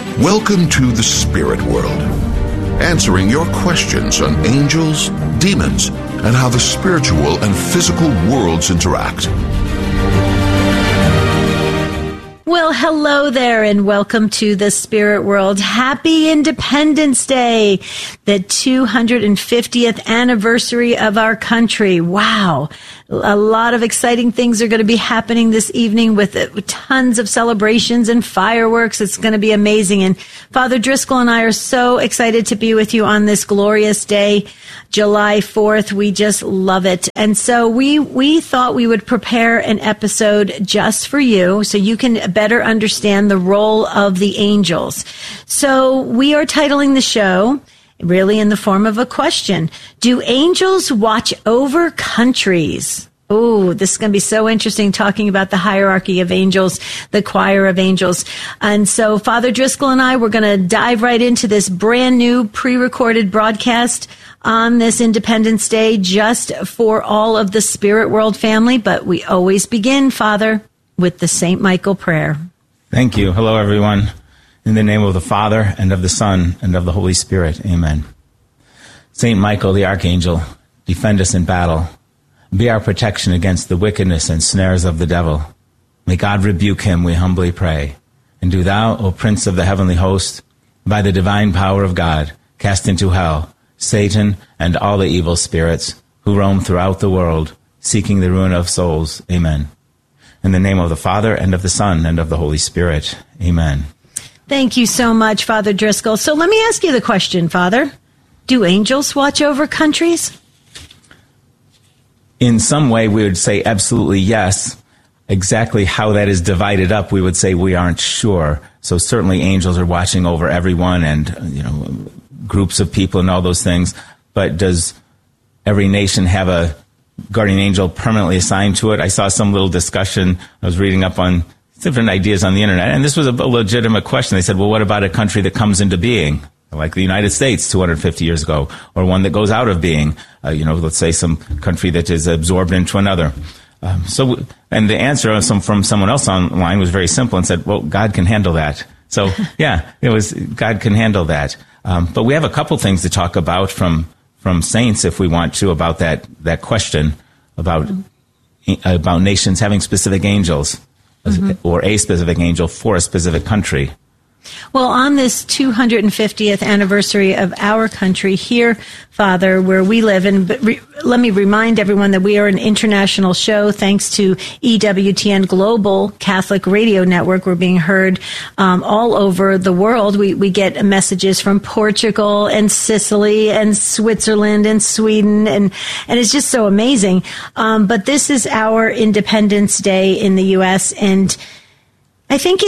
Welcome to the Spirit World, answering your questions on angels, demons, and how the spiritual and physical worlds interact. Well, hello there, and welcome to the Spirit World. Happy Independence Day, the 250th anniversary of our country. Wow. A lot of exciting things are going to be happening this evening with tons of celebrations and fireworks. It's going to be amazing. And Father Driscoll and I are so excited to be with you on this glorious day, July 4th. We just love it. And so we thought we would prepare an episode just for you so you can better understand the role of the angels. So we are titling the show really in the form of a question. Do angels watch over countries? Oh, this is going to be so interesting, talking about the hierarchy of angels, the choir of angels. And so Father Driscoll and I, we're going to dive right into this brand new pre-recorded broadcast on this Independence Day just for all of the Spirit World family. But we always begin, Father, with the St. Michael prayer. Thank you. Hello, everyone. In the name of the Father, and of the Son, and of the Holy Spirit. Amen. St. Michael, the Archangel, defend us in battle. Be our protection against the wickedness and snares of the devil. May God rebuke him, we humbly pray. And do thou, O Prince of the heavenly host, by the divine power of God, cast into hell Satan and all the evil spirits who roam throughout the world, seeking the ruin of souls. Amen. In the name of the Father, and of the Son, and of the Holy Spirit. Amen. Thank you so much, Father Driscoll. So let me ask you the question, Father. Do angels watch over countries? In some way, we would say absolutely yes. Exactly how that is divided up, we would say we aren't sure. So certainly angels are watching over everyone and, groups of people and all those things. But does every nation have a guardian angel permanently assigned to it? I saw some little discussion. I was reading up on different ideas on the internet, and this was a legitimate question. They said, well, what about a country that comes into being, like the United States 250 years ago, or one that goes out of being, let's say some country that is absorbed into another. And the answer from someone else online was very simple and said, well, God can handle that. So, yeah, God can handle that. But we have a couple things to talk about from saints, if we want to, about that question about nations having specific angels. Or a specific angel for a specific country. Well, on this 250th anniversary of our country here, Father, where we live, and let me remind everyone that we are an international show thanks to EWTN Global Catholic Radio Network. We're being heard all over the world. We get messages from Portugal and Sicily and Switzerland and Sweden, and it's just so amazing. But this is our Independence Day in the U.S., and I think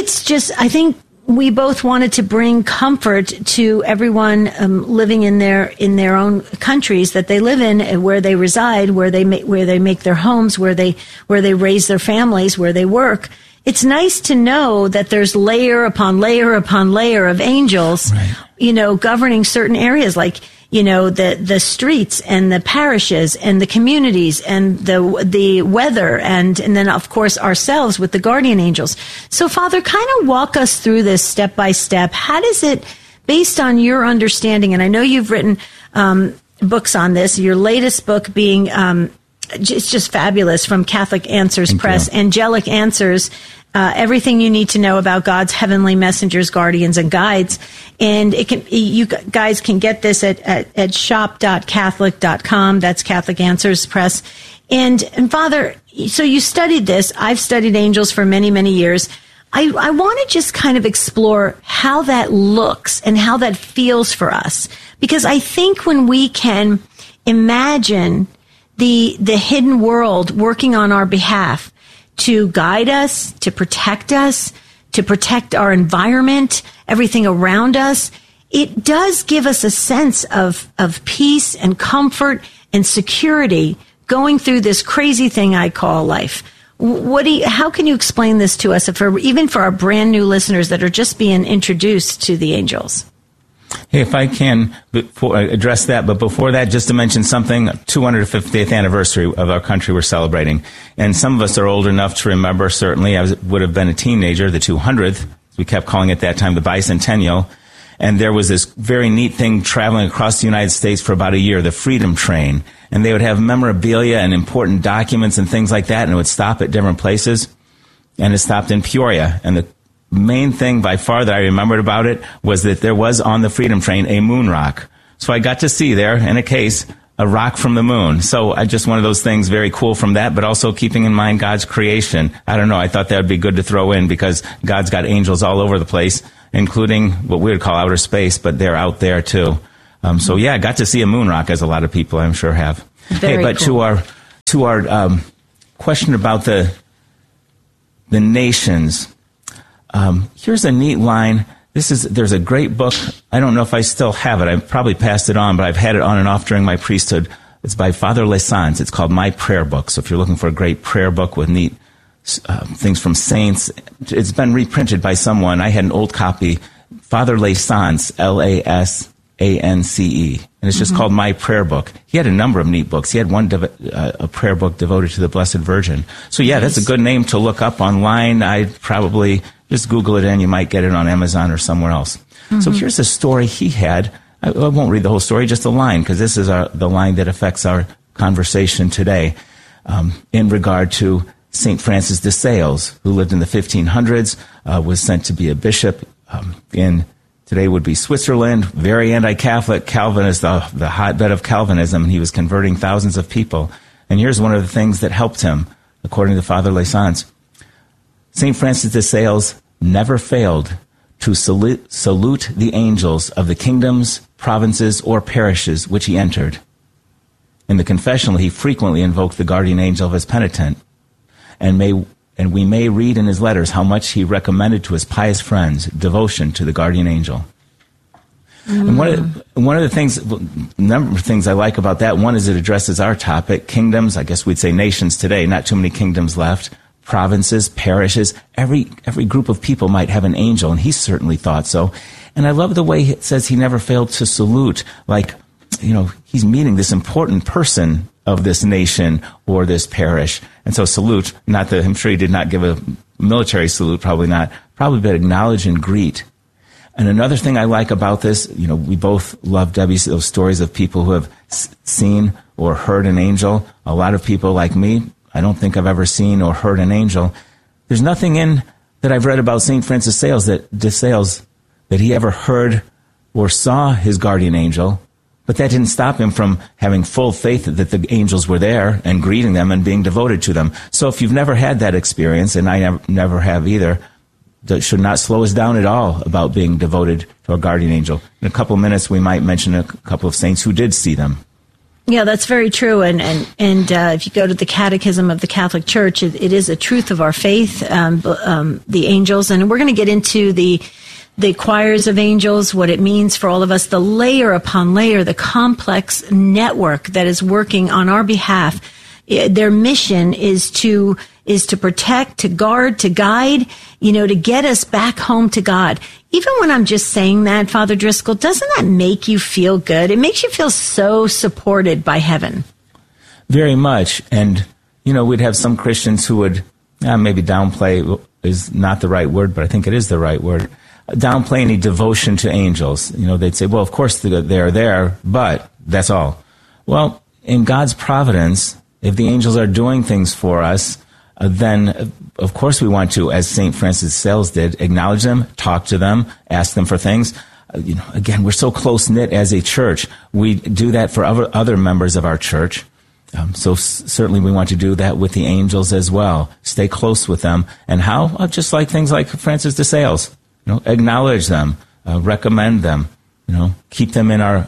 we both wanted to bring comfort to everyone living in their own countries that they live in, where they reside, where they make their homes, where they raise their families, where they work. It's nice to know that there's layer upon layer upon layer of angels, right, governing certain areas, like the streets and the parishes and the communities and the weather and then of course ourselves with the guardian angels. So Father, kind of walk us through this step by step. How does it, based on your understanding, and I know you've written books on this, your latest book being it's just fabulous, from Catholic Answers Press, Angelic Answers, everything you need to know about God's heavenly messengers, guardians, and guides. And you guys can get this at shop.catholic.com. That's Catholic Answers Press. And Father, so you studied this. I've studied angels for many, many years. I want to just kind of explore how that looks and how that feels for us. Because I think when we can imagine the hidden world working on our behalf to guide us, to protect our environment, everything around us, it does give us a sense of peace and comfort and security going through this crazy thing I call life. How can you explain this to us, even for our brand new listeners that are just being introduced to the angels? Hey, if I can address that, but before that, just to mention something, 250th anniversary of our country we're celebrating. And some of us are old enough to remember, certainly, I would have been a teenager, the 200th. We kept calling it that time the bicentennial. And there was this very neat thing traveling across the United States for about a year, the Freedom Train. And they would have memorabilia and important documents and things like that, and it would stop at different places. And it stopped in Peoria. And the main thing by far that I remembered about it was that there was on the Freedom Train a moon rock. So I got to see there, in a case, a rock from the moon. So I just one of those things very cool from that, but also keeping in mind God's creation. I don't know, I thought that would be good to throw in because God's got angels all over the place, including what we would call outer space, but they're out there too. So yeah, I got to see a moon rock, as a lot of people I'm sure have. Very cool. to our question about the nations, here's a neat line. There's a great book. I don't know if I still have it. I've probably passed it on, but I've had it on and off during my priesthood. It's by Father Lesans. It's called My Prayer Book. So if you're looking for a great prayer book with neat things from saints, it's been reprinted by someone. I had an old copy, Father Lesans, Lasance, and it's just called My Prayer Book. He had a number of neat books. He had one a prayer book devoted to the Blessed Virgin. So yeah, that's a good name to look up online. I'd probably just Google it and you might get it on Amazon or somewhere else. So here's a story he had. I won't read the whole story, just a line, because this is the line that affects our conversation today in regard to St. Francis de Sales, who lived in the 1500s, was sent to be a bishop in today would be Switzerland, very anti-Catholic, Calvinist, the hotbed of Calvinism, and he was converting thousands of people. And here's one of the things that helped him, according to Father Lesans. St. Francis de Sales never failed to salute the angels of the kingdoms, provinces, or parishes which he entered. In the confessional, he frequently invoked the guardian angel of his penitent, and we may read in his letters how much he recommended to his pious friends devotion to the guardian angel. And one of the things, a number of things I like about that, one is it addresses our topic, kingdoms, I guess we'd say nations today, not too many kingdoms left, provinces, parishes, every group of people might have an angel, and he certainly thought so. And I love the way it says he never failed to salute, like, he's meeting this important person of this nation or this parish. And so salute, I'm sure he did not give a military salute, probably not, but acknowledge and greet. And another thing I like about this, we both love, Debbie, those stories of people who have seen or heard an angel. A lot of people like me, I don't think I've ever seen or heard an angel. There's nothing in that I've read about St. Francis de Sales that he ever heard or saw his guardian angel, but that didn't stop him from having full faith that the angels were there and greeting them and being devoted to them. So if you've never had that experience, and I never have either, that should not slow us down at all about being devoted to our guardian angel. In a couple of minutes, we might mention a couple of saints who did see them. Yeah, that's very true. And if you go to the Catechism of the Catholic Church, it is a truth of our faith, the angels. And we're going to get into the choirs of angels, what it means for all of us, the layer upon layer, the complex network that is working on our behalf. Their mission is to protect, to guard, to guide, to get us back home to God. Even when I'm just saying that, Father Driscoll, doesn't that make you feel good? It makes you feel so supported by heaven. Very much. And, we'd have some Christians who would maybe downplay is not the right word, but I think it is the right word. Downplay any devotion to angels. They'd say, well, of course they're there, but that's all. Well, in God's providence, if the angels are doing things for us, then of course we want to, as St. Francis de Sales did, acknowledge them, talk to them, ask them for things. Again, we're so close-knit as a church. We do that for other members of our church. So certainly we want to do that with the angels as well. Stay close with them. And how? Just like things like Francis de Sales. Acknowledge them, recommend them, keep them in our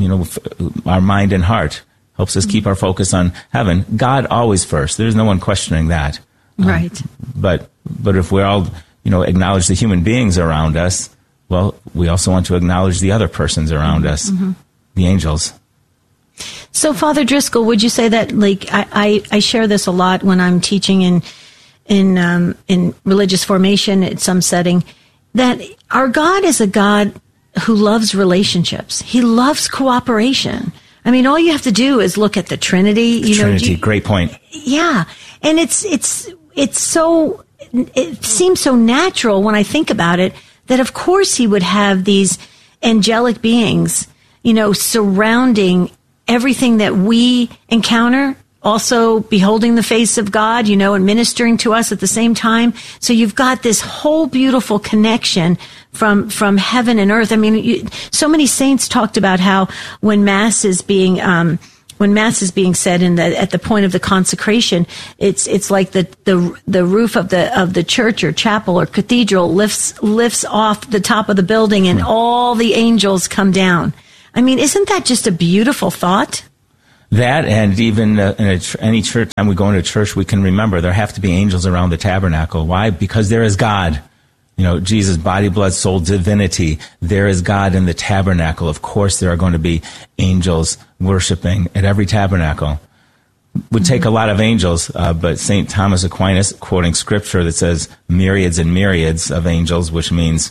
mind and heart. Helps us keep our focus on heaven. God always first. There's no one questioning that. Right. But if we're all, acknowledge the human beings around us, well, we also want to acknowledge the other persons around us, the angels. So, Father Driscoll, would you say that, I share this a lot when I'm teaching in religious formation at some setting, that our God is a God who loves relationships. He loves cooperation. I mean, all you have to do is look at the Trinity. Trinity, great point. Yeah, and it seems so natural when I think about it that of course he would have these angelic beings, surrounding everything that we encounter, also beholding the face of God, and ministering to us at the same time. So you've got this whole beautiful connection from heaven and earth. I mean, so many saints talked about how when Mass is being said at the point of the consecration, it's like the roof of the church or chapel or cathedral lifts off the top of the building and all the angels come down. I mean, isn't that just a beautiful thought? That, and even any church time we go into church, we can remember there have to be angels around the tabernacle. Why? Because there is God. Jesus, body, blood, soul, divinity. There is God in the tabernacle. Of course, there are going to be angels worshiping at every tabernacle. It would take a lot of angels, but St. Thomas Aquinas, quoting scripture that says myriads and myriads of angels, which means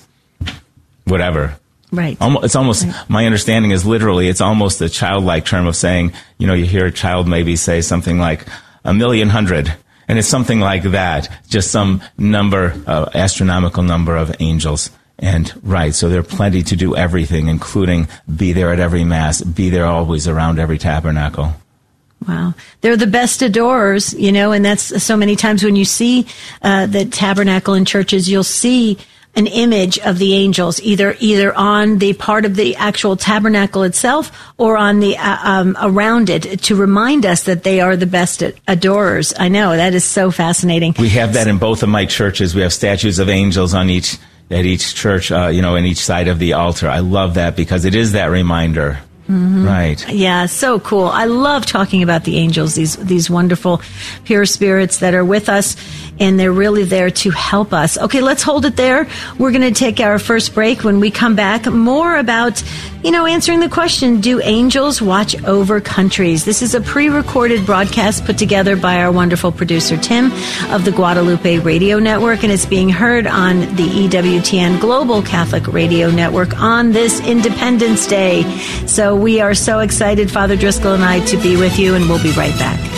whatever. Right. It's almost, my understanding is literally, it's almost a childlike term of saying, you hear a child maybe say something like 1,100,000. And it's something like that, just some number, astronomical number of angels. And right, so there are plenty to do everything, including be there at every Mass, be there always around every tabernacle. Wow. They're the best adorers, and that's so many times when you see the tabernacle in churches, you'll see an image of the angels, either on the part of the actual tabernacle itself or on the around it, to remind us that they are the best adorers. I know, that is so fascinating. We have that in both of my churches. We have statues of angels at each church, in each side of the altar. I love that because it is that reminder. Mm-hmm. Right. Yeah, so cool. I love talking about the angels, these wonderful pure spirits that are with us, and they're really there to help us. Okay, let's hold it there. We're going to take our first break. When we come back, more about, answering the question, do angels watch over countries? This is a pre-recorded broadcast put together by our wonderful producer, Tim, of the Guadalupe Radio Network, and it's being heard on the EWTN Global Catholic Radio Network on this Independence Day. So we are so excited, Father Driscoll and I, to be with you, and we'll be right back.